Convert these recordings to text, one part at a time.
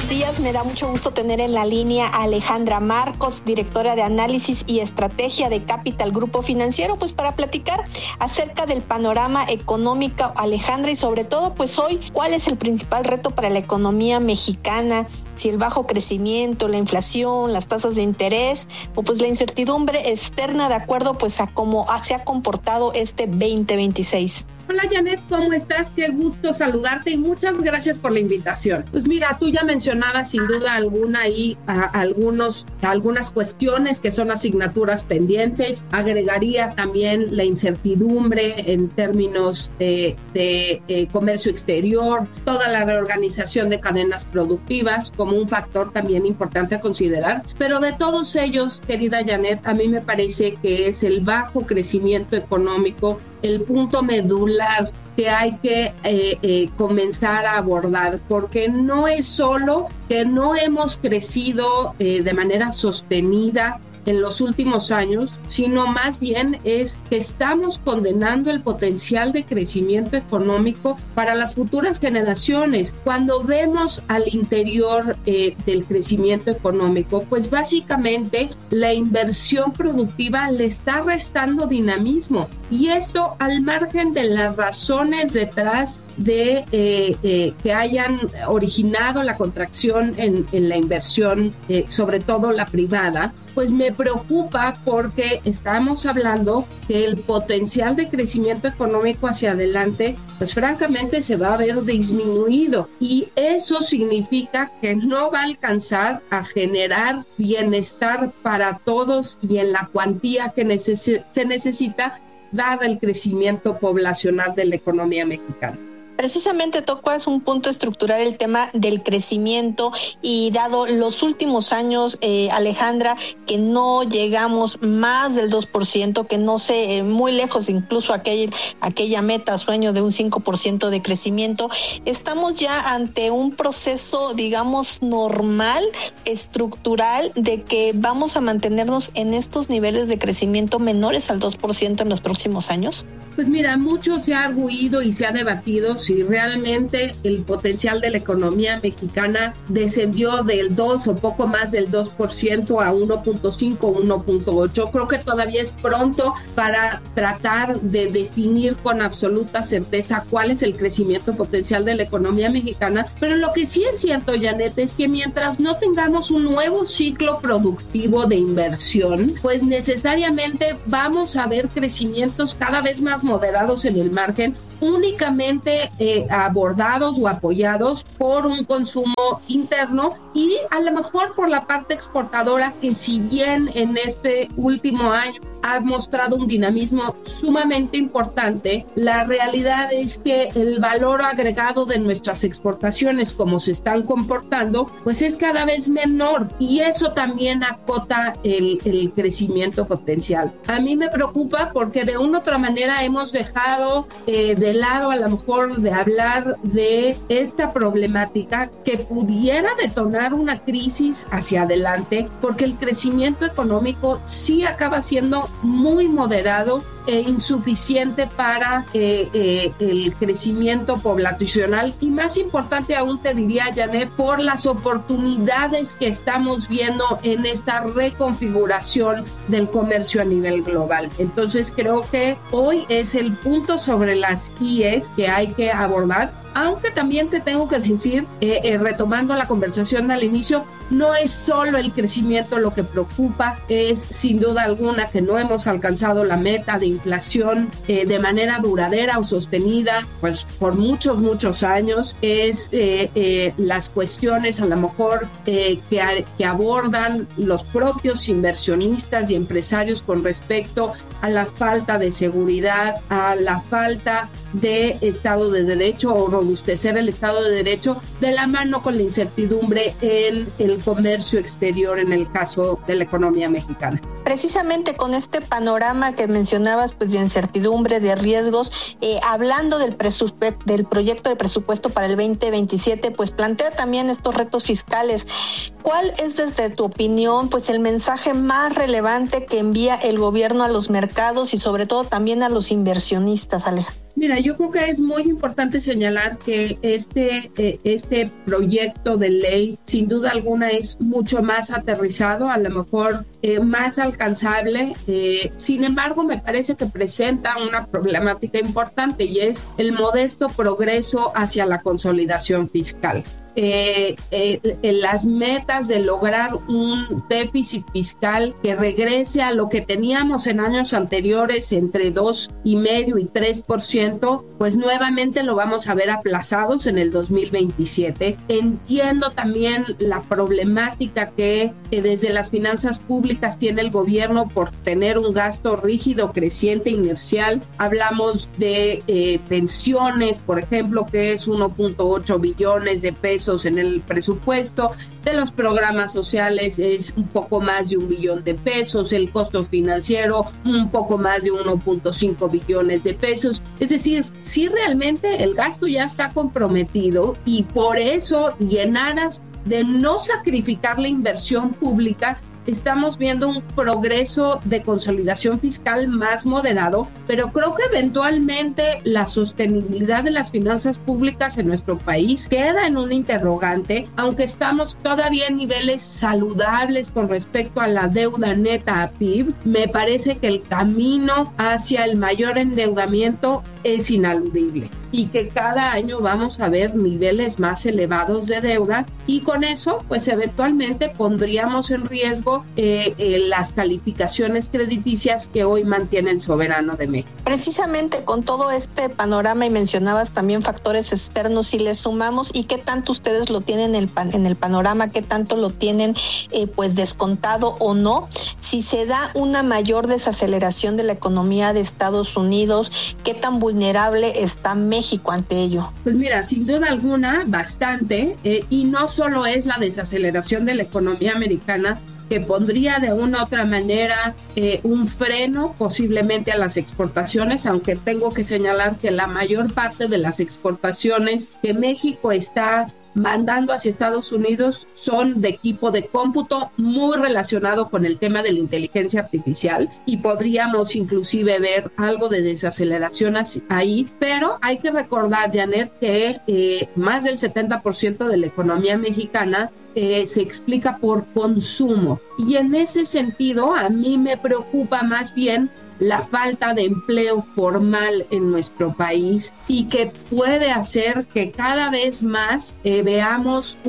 buenos días. Me da mucho gusto tener en la línea a Alejandra Marcos, directora de Análisis y Estrategia de Capital Grupo Financiero, pues para platicar acerca del panorama económico, Alejandra, y sobre todo, pues hoy, ¿cuál es el principal reto para la economía mexicana? Si el bajo crecimiento, la inflación, las tasas de interés o pues la incertidumbre externa de acuerdo pues a cómo se ha comportado este 2026. Hola Janet, ¿cómo estás? Qué gusto saludarte y muchas gracias por la invitación. Pues mira, tú ya mencionabas sin duda alguna ahí algunas cuestiones que son asignaturas pendientes. Agregaría también la incertidumbre en términos de comercio exterior, toda la reorganización de cadenas productivas como un factor también importante a considerar. Pero de todos ellos, querida Janet, a mí me parece que es el bajo crecimiento económico el punto medular que hay que comenzar a abordar, porque no es solo que no hemos crecido de manera sostenida en los últimos años, sino más bien es que estamos condenando el potencial de crecimiento económico para las futuras generaciones. Cuando vemos al interior del crecimiento económico, pues básicamente la inversión productiva le está restando dinamismo, y esto al margen de las razones detrás de que hayan originado la contracción en la inversión, sobre todo la privada. Pues me preocupa porque estamos hablando que el potencial de crecimiento económico hacia adelante, pues francamente se va a ver disminuido, y eso significa que no va a alcanzar a generar bienestar para todos y en la cuantía que se necesita, dada el crecimiento poblacional de la economía mexicana. Precisamente tocas un punto estructural, el tema del crecimiento, y dado los últimos años, Alejandra, que no llegamos más del 2%, que no sé, muy lejos incluso aquella meta, sueño de un 5% de crecimiento, estamos ya ante un proceso, digamos, normal, estructural, de que vamos a mantenernos en estos niveles de crecimiento menores al 2% en los próximos años. Pues mira, mucho se ha arguido y se ha debatido si realmente el potencial de la economía mexicana descendió del 2 o poco más del 2% a 1.5, 1.8. Creo que todavía es pronto para tratar de definir con absoluta certeza cuál es el crecimiento potencial de la economía mexicana, pero lo que sí es cierto, Janet, es que mientras no tengamos un nuevo ciclo productivo de inversión, pues necesariamente vamos a ver crecimientos cada vez más moderados en el margen, únicamente abordados o apoyados por un consumo interno y a lo mejor por la parte exportadora, que si bien en este último año ha mostrado un dinamismo sumamente importante, la realidad es que el valor agregado de nuestras exportaciones, como se están comportando, pues es cada vez menor, y eso también acota el crecimiento potencial. A mí me preocupa porque de una u otra manera hemos dejado de lado a lo mejor de hablar de esta problemática que pudiera detonar una crisis hacia adelante, porque el crecimiento económico sí acaba siendo muy moderado e insuficiente para el crecimiento poblacional, y más importante aún, te diría, Janet, por las oportunidades que estamos viendo en esta reconfiguración del comercio a nivel global. Entonces creo que hoy es el punto sobre las IES que hay que abordar, aunque también te tengo que decir, retomando la conversación al inicio, no es solo el crecimiento lo que preocupa, es sin duda alguna que no hemos alcanzado la meta de inflación de manera duradera o sostenida, pues por muchos años. Es las cuestiones a lo mejor que abordan los propios inversionistas y empresarios con respecto a la falta de seguridad, a la falta de Estado de Derecho o robustecer el Estado de Derecho, de la mano con la incertidumbre en el comercio exterior en el caso de la economía mexicana. Precisamente con este panorama que mencionabas, pues de incertidumbre, de riesgos, hablando del proyecto de presupuesto para el 2027, pues plantea también estos retos fiscales. ¿Cuál es, desde tu opinión, pues el mensaje más relevante que envía el gobierno a los mercados y sobre todo también a los inversionistas, Aleja? Mira, yo creo que es muy importante señalar que este proyecto de ley sin duda alguna es mucho más aterrizado, a lo mejor más alcanzable. Sin embargo, me parece que presenta una problemática importante y es el modesto progreso hacia la consolidación fiscal. Las metas de lograr un déficit fiscal que regrese a lo que teníamos en años anteriores entre 2,5% y 3%, pues nuevamente lo vamos a ver aplazados en el 2027. Entiendo también la problemática que desde las finanzas públicas tiene el gobierno por tener un gasto rígido, creciente, inercial. Hablamos de pensiones, por ejemplo, que es 1.8 billones de pesos en el presupuesto, de los programas sociales es un poco más de 1 billón de pesos, el costo financiero un poco más de 1.5 billones de pesos. Es decir, sí realmente el gasto ya está comprometido y por eso, y en aras de no sacrificar la inversión pública, estamos viendo un progreso de consolidación fiscal más moderado, pero creo que eventualmente la sostenibilidad de las finanzas públicas en nuestro país queda en un interrogante, aunque estamos todavía en niveles saludables con respecto a la deuda neta a PIB. Me parece que el camino hacia el mayor endeudamiento es inaludible y que cada año vamos a ver niveles más elevados de deuda y con eso pues eventualmente pondríamos en riesgo las calificaciones crediticias que hoy mantiene el soberano de México. Precisamente con todo este panorama y mencionabas también factores externos, si le sumamos y qué tanto ustedes lo tienen en el panorama, qué tanto lo tienen pues descontado o no, si se da una mayor desaceleración de la economía de Estados Unidos, qué tan vulnerable está México ante ello. Pues mira, sin duda alguna, bastante, y no solo es la desaceleración de la economía americana, que pondría de una u otra manera un freno posiblemente a las exportaciones, aunque tengo que señalar que la mayor parte de las exportaciones que México está mandando hacia Estados Unidos son de equipo de cómputo muy relacionado con el tema de la inteligencia artificial y podríamos inclusive ver algo de desaceleración ahí, pero hay que recordar, Janet, que más del 70% de la economía mexicana se explica por consumo y en ese sentido a mí me preocupa más bien la falta de empleo formal en nuestro país y que puede hacer que cada vez más veamos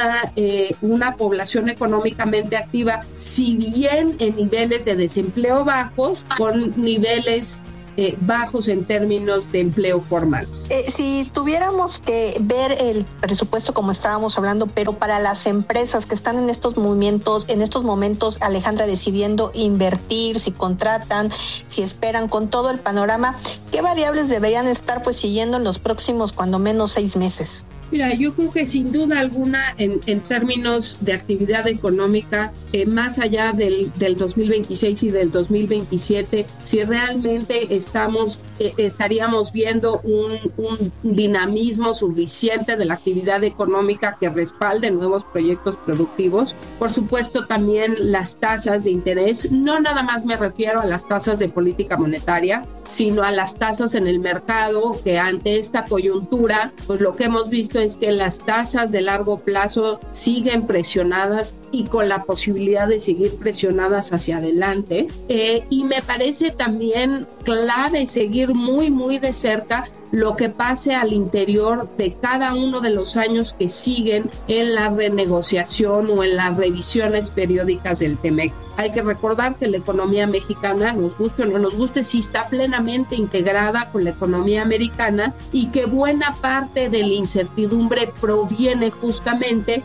una población económicamente activa, si bien en niveles de desempleo bajos, con niveles bajos en términos de empleo formal. Si tuviéramos que ver el presupuesto como estábamos hablando, pero para las empresas que están en estos momentos, Alejandra, decidiendo invertir, si contratan, si esperan, con todo el panorama, ¿qué variables deberían estar pues siguiendo en los próximos cuando menos 6 meses? Mira, yo creo que sin duda alguna en términos de actividad económica, más allá del 2026 y del 2027, si realmente estaríamos viendo un dinamismo suficiente de la actividad económica que respalde nuevos proyectos productivos. Por supuesto, también las tasas de interés, no nada más me refiero a las tasas de política monetaria, sino a las tasas en el mercado, que ante esta coyuntura, pues lo que hemos visto es que las tasas de largo plazo siguen presionadas y con la posibilidad de seguir presionadas hacia adelante. Y me parece también clave seguir muy, muy de cerca lo que pase al interior de cada uno de los años que siguen en la renegociación o en las revisiones periódicas del TEMEC. Hay que recordar que la economía mexicana, nos guste o no nos guste, sí está plenamente integrada con la economía americana y que buena parte de la incertidumbre proviene justamente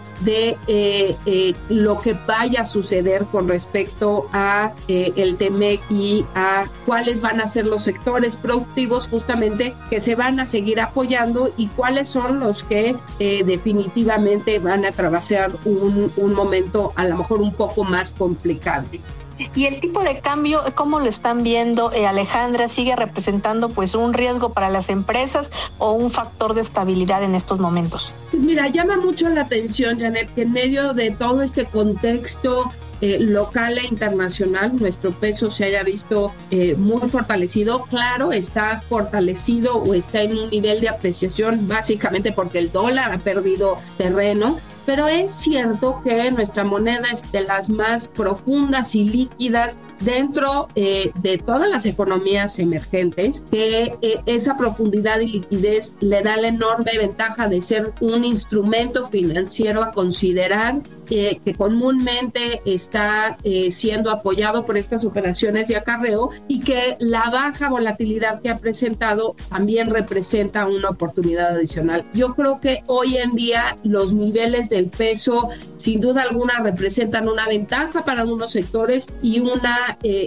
de lo que vaya a suceder con respecto a el TEMEC y a cuáles van a ser los sectores productivos justamente que se van a seguir apoyando y cuáles son los que definitivamente van a atravesar un momento a lo mejor un poco más complicado. ¿Y el tipo de cambio, cómo lo están viendo, Alejandra? ¿Sigue representando pues un riesgo para las empresas o un factor de estabilidad en estos momentos? Pues mira, llama mucho la atención, Janet, que en medio de todo este contexto local e internacional, nuestro peso se haya visto muy fortalecido. Claro, está fortalecido o está en un nivel de apreciación básicamente porque el dólar ha perdido terreno, pero es cierto que nuestra moneda es de las más profundas y líquidas dentro de todas las economías emergentes, que esa profundidad y liquidez le da la enorme ventaja de ser un instrumento financiero a considerar, que comúnmente está siendo apoyado por estas operaciones de acarreo, y que la baja volatilidad que ha presentado también representa una oportunidad adicional. Yo creo que hoy en día los niveles del peso sin duda alguna representan una ventaja para algunos sectores y una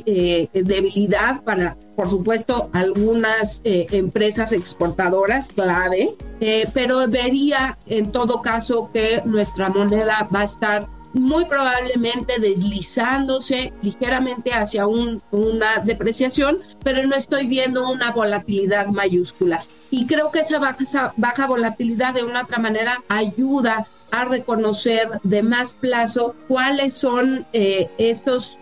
debilidad para, por supuesto, algunas empresas exportadoras clave, pero vería en todo caso que nuestra moneda va a estar muy probablemente deslizándose ligeramente hacia una depreciación, pero no estoy viendo una volatilidad mayúscula. Y creo que esa baja volatilidad de una otra manera ayuda a reconocer de más plazo cuáles son estos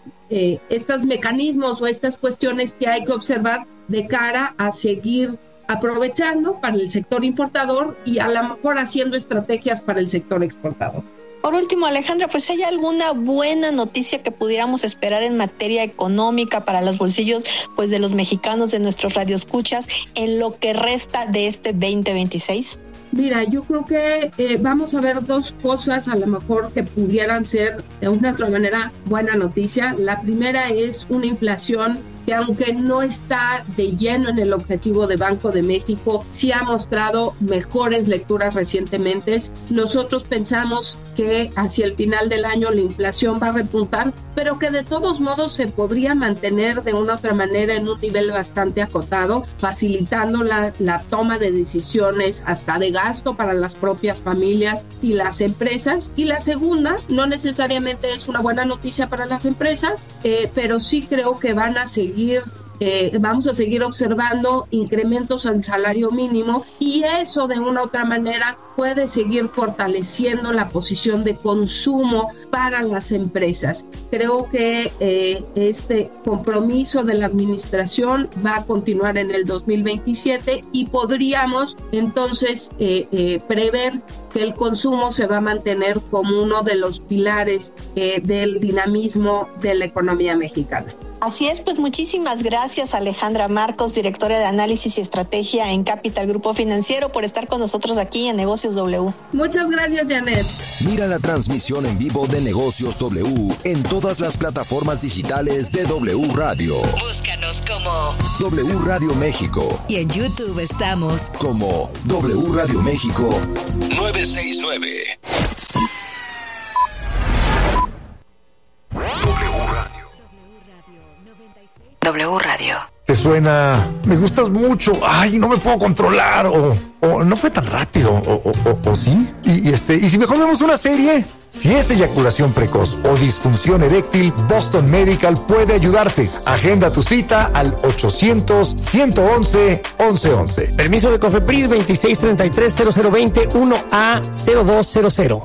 mecanismos o estas cuestiones que hay que observar de cara a seguir aprovechando para el sector importador y a lo mejor haciendo estrategias para el sector exportador. Por último, Alejandra, pues ¿hay alguna buena noticia que pudiéramos esperar en materia económica para los bolsillos pues de los mexicanos, de nuestros radioescuchas, en lo que resta de este 2026? Mira, yo creo que vamos a ver dos cosas a lo mejor que pudieran ser de una otra manera buena noticia. La primera es una inflación que, aunque no está de lleno en el objetivo de Banco de México, sí ha mostrado mejores lecturas recientemente. Nosotros pensamos que hacia el final del año la inflación va a repuntar, pero que de todos modos se podría mantener de una otra manera en un nivel bastante acotado, facilitando la toma de decisiones hasta de gasto para las propias familias y las empresas. Y la segunda, no necesariamente es una buena noticia para las empresas, pero sí creo que vamos a seguir observando incrementos al salario mínimo, y eso de una u otra manera puede seguir fortaleciendo la posición de consumo para las empresas. Creo que este compromiso de la administración va a continuar en el 2027 y podríamos entonces prever que el consumo se va a mantener como uno de los pilares del dinamismo de la economía mexicana. Así es, pues muchísimas gracias, Alejandra Marcos, directora de Análisis y Estrategia en Capital Grupo Financiero, por estar con nosotros aquí en Negocios W. Muchas gracias, Janet. Mira la transmisión en vivo de Negocios W en todas las plataformas digitales de W Radio. Búscanos como W Radio México. Y en YouTube estamos como W Radio México 969. W Radio. Te suena, me gustas mucho, ay, no me puedo controlar, o no fue tan rápido, o sí. Y si mejor vemos una serie. Si es eyaculación precoz o disfunción eréctil, Boston Medical puede ayudarte. Agenda tu cita al 800-111-1111. Permiso de COFEPRIS 2633-0020-1A0200.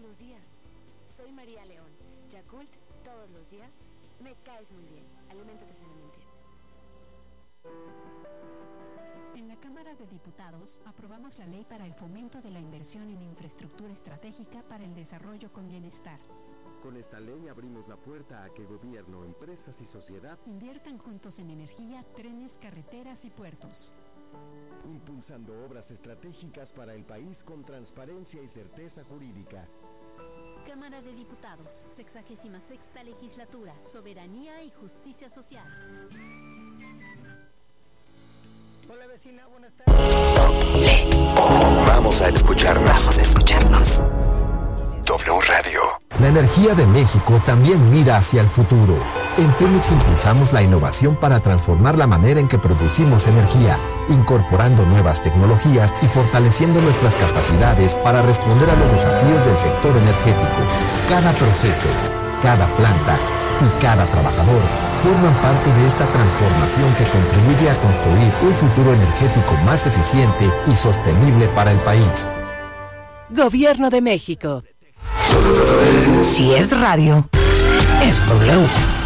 Aprobamos la ley para el fomento de la inversión en infraestructura estratégica para el desarrollo con bienestar. Con esta ley abrimos la puerta a que gobierno, empresas y sociedad inviertan juntos en energía, trenes, carreteras y puertos. Impulsando obras estratégicas para el país con transparencia y certeza jurídica. Cámara de Diputados, 66ª Legislatura, Soberanía y Justicia Social. Hola vecina, buenas tardes. Vamos a escucharnos. W Radio. La energía de México también mira hacia el futuro. En Pemex impulsamos la innovación para transformar la manera en que producimos energía, incorporando nuevas tecnologías y fortaleciendo nuestras capacidades para responder a los desafíos del sector energético. Cada proceso, cada planta y cada trabajador forman parte de esta transformación que contribuye a construir un futuro energético más eficiente y sostenible para el país. Gobierno de México. Si es radio, es W.